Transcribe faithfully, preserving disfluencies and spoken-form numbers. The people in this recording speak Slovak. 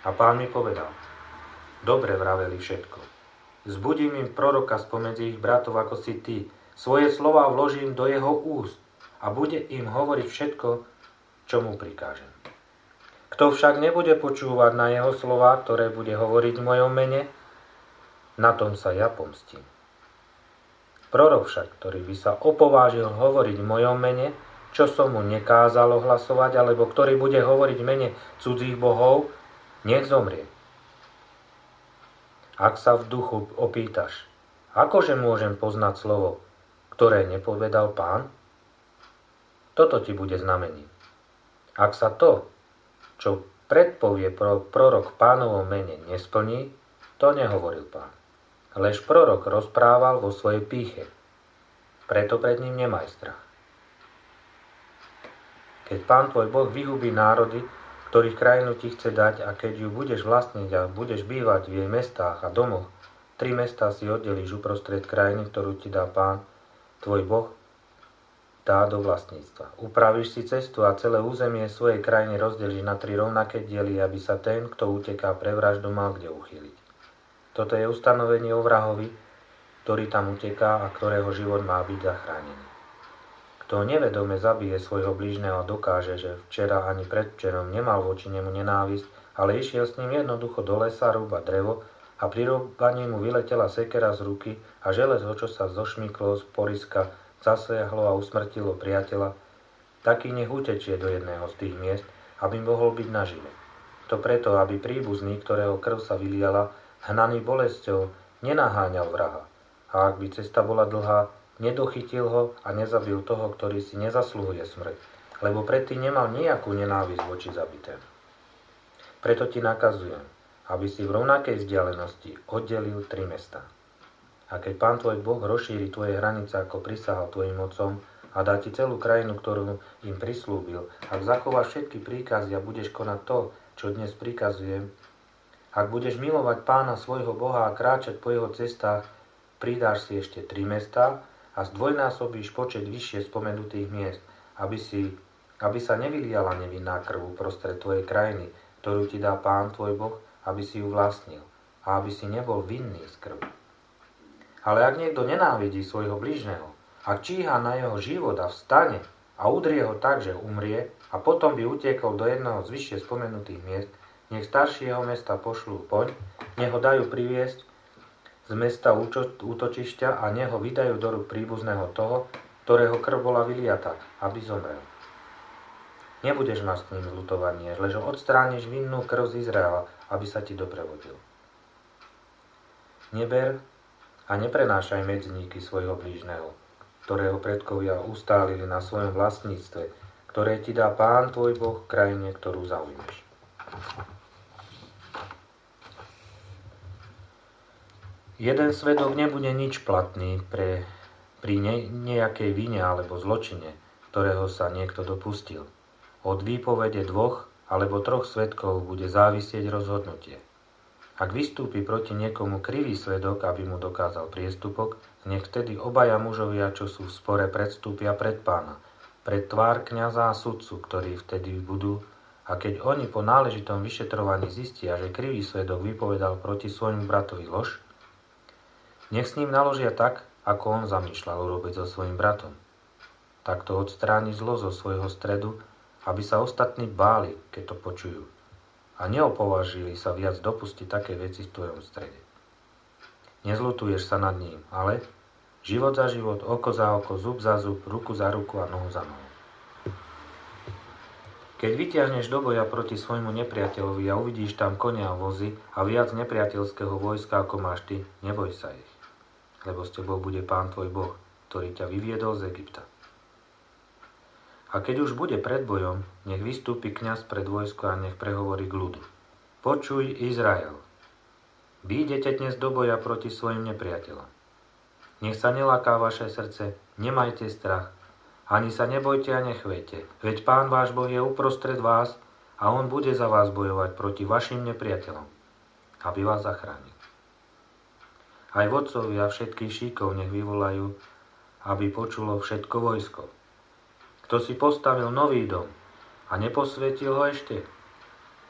A Pán mi povedal: dobre vraveli všetko. Zbudím im proroka spomedzi ich bratov, ako si ty. Svoje slová vložím do jeho úst a bude im hovoriť všetko, čo mu prikážem. Kto však nebude počúvať na jeho slová, ktoré bude hovoriť v mojom mene, na tom sa ja pomstím. Prorok však, ktorý by sa opovážil hovoriť v mojom mene, čo som mu nekázal ohlasovať, alebo ktorý bude hovoriť v mene cudzích bohov, nech zomrie. Ak sa v duchu opýtaš, akože môžem poznať slovo, ktoré nepovedal Pán? Toto ti bude znamením. Ak sa to, čo predpovie prorok v Pánovom mene, nesplní, to nehovoril Pán. Lež prorok rozprával vo svojej pýche. Preto pred ním nemaj strach. Keď Pán tvoj Boh vyhubí národy, ktorých krajinu ti chce dať, a keď ju budeš vlastniť a budeš bývať v jej mestách a domoch, tri mestá si oddelíš uprostred krajiny, ktorú ti dá Pán tvoj Boh, dá do vlastníctva. Upravíš si cestu a celé územie svojej krajiny rozdelíš na tri rovnaké diely, aby sa ten, kto uteká pre vraždu, mal kde uchýliť. Toto je ustanovenie o vrahovi, ktorý tam uteká a ktorého život má byť zachránený. Kto nevedome zabije svojho blížneho a dokáže, že včera ani predvčerom nemal voči nemu nenávisť, ale išiel s ním jednoducho do lesa rúbať drevo a pri rúbaní mu vyletela sekera z ruky a železo, čo sa zošmyklo z poriska, zasiahlo a usmrtilo priateľa, taký nech utečie do jedného z tých miest, aby mohol byť nažive. To preto, aby príbuzný, ktorého krv sa vyliala, hnaný bolesťou, nenaháňal vraha. A ak by cesta bola dlhá, nedochytil ho a nezabil toho, ktorý si nezasluhuje smrť, lebo predtým nemal nejakú nenávisť voči zabitému. Preto ti nakazujem, aby si v rovnakej vzdialenosti oddelil tri mestá. A keď Pán tvoj Boh rozšíri tvoje hranice, ako prisahal tvojim otcom, a dá ti celú krajinu, ktorú im prislúbil, ak zachováš všetky príkazy a budeš konať to, čo dnes prikazujem, ak budeš milovať Pána svojho Boha a kráčať po jeho cestách, pridáš si ešte tri mestá a zdvojnásobíš počet vyššie spomenutých miest, aby, si, aby sa nevyliala nevinná krv uprostred tvojej krajiny, ktorú ti dá Pán tvoj Boh, aby si ju vlastnil a aby si nebol vinný z krvi. Ale ak niekto nenávidí svojho blížneho, ak číha na jeho život a vstane a udrie ho tak, že umrie, a potom by utiekol do jedného z vyššie spomenutých miest, nech starší jeho mesta pošlú poň, nech ho dajú priviesť z mesta útočišťa a nech ho vydajú do rúk príbuzného toho, ktorého krv bola vyliata, aby zomrel. Nebudeš mať s ním zľutovanie, lež ho odstrániš vinnú krv z Izraela, aby sa ti doprevodil. Neber a neprenášaj medzníky svojho blížneho, ktorého predkovia ustálili na svojom vlastníctve, ktoré ti dá Pán tvoj Boh v krajine, ktorú zaujmeš. Jeden svedok nebude nič platný pre, pri ne, nejakej vine alebo zločine, ktorého sa niekto dopustil. Od výpovede dvoch alebo troch svedkov bude závisieť rozhodnutie. Ak vystúpi proti niekomu krivý svedok, aby mu dokázal priestupok, nech vtedy obaja mužovia, čo sú v spore, predstúpia pred Pána, pred tvár kňaza a sudcu, ktorí vtedy budú, a keď oni po náležitom vyšetrovaní zistia, že krivý svedok vypovedal proti svojmu bratovi lož, nech s ním naložia tak, ako on zamýšľal urobiť so svojím bratom. Takto odstráni zlo zo svojho stredu, aby sa ostatní báli, keď to počujú, a neopovažili sa viac dopustiť také veci v tvojom strede. Nezľutuješ sa nad ním, ale život za život, oko za oko, zub za zub, ruku za ruku a nohu za nohu. Keď vytiahneš do boja proti svojmu nepriateľovi a uvidíš tam konia a vozy a viac nepriateľského vojska, ako máš ty, neboj sa ich, lebo s tebou bude Pán tvoj Boh, ktorý ťa vyviedol z Egypta. A keď už bude pred bojom, nech vystúpi kňaz pred vojsko a nech prehovorí k ľudu. Počuj, Izrael, výjdete dnes do boja proti svojim nepriateľom. Nech sa neláká vaše srdce, nemajte strach, ani sa nebojte a nechvejte, veď Pán váš Boh je uprostred vás a on bude za vás bojovať proti vašim nepriateľom, aby vás zachránil. Aj vodcovia všetkých šíkov nech vyvolajú, aby počulo všetko vojsko. Kto si postavil nový dom a neposvietil ho ešte,